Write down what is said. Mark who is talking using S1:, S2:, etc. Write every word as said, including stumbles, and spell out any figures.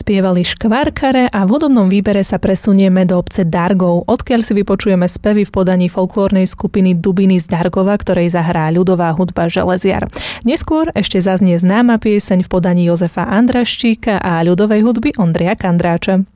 S1: spievali Škvárkare a v hudobnom výbere sa presunieme do obce Dargov, odkiaľ si vypočujeme spevy v podaní folklórnej skupiny Dubiny z Dargova, ktorej zahrá ľudová hudba Železiar. Neskôr ešte zaznie známa pieseň v podaní Jozefa Andraščíka a ľudovej hudby Ondreja Kandráča.